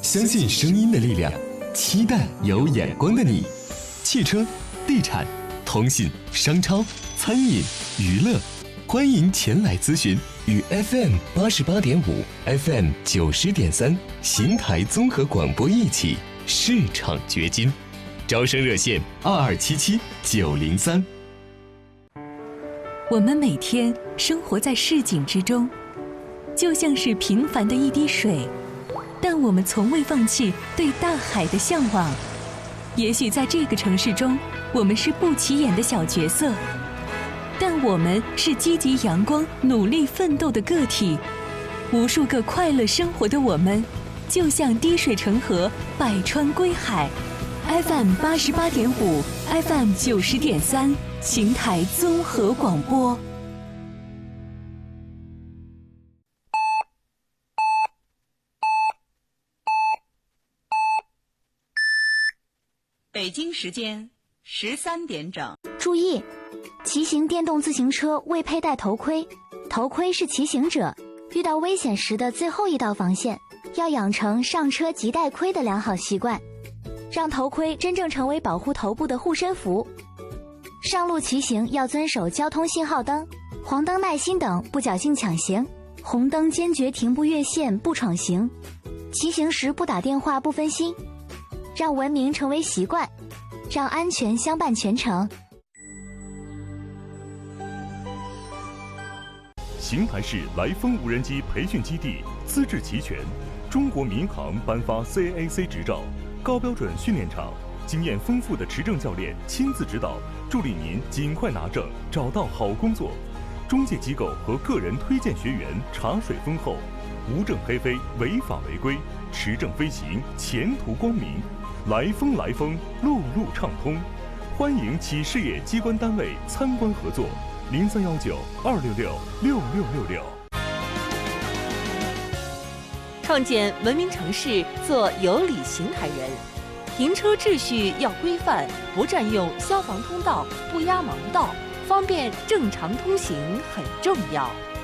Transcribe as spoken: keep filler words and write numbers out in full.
相信声音的力量，期待有眼光的你。汽车、地产、通信、商超、餐饮、娱乐，欢迎前来咨询。与 F M 八十八点五、F M 九十点三邢台综合广播一起市场掘金，招生热线二二七七九零三。 我们每天生活在市井之中，就像是平凡的一滴水，但我们从未放弃对大海的向往。也许在这个城市中，我们是不起眼的小角色，但我们是积极阳光、努力奋斗的个体。无数个快乐生活的我们，就像滴水成河，百川归海。F M 八十八点五 ，F M 九十点三，邢台综合广播。 北京时间十三点整。 注意，骑行电动自行车未佩戴头盔，头盔是骑行者遇到危险时的最后一道防线，要养成上车即戴盔的良好习惯，让头盔真正成为保护头部的护身符。上路骑行要遵守交通信号灯、黄灯耐心等，不侥幸抢行；红灯坚决停不越线、不闯行。骑行时不打电话、不分心，让文明成为习惯，让安全相伴全程。 邢台市来风无人机培训基地资质齐全，中国民航颁发 C A A C 执照，高标准训练场，经验丰富的持证教练亲自指导，助力您尽快拿证，找到好工作。中介机构和个人推荐学员茶水丰厚，无证黑飞，违法违规，持证飞行，前途光明。来风来风，路路畅通，欢迎企事业机关单位参观合作。零三幺九二六六六六六六。 创建文明城市，做有礼邢台人。停车秩序要规范，不占用消防通道，不压盲道，方便正常通行很重要。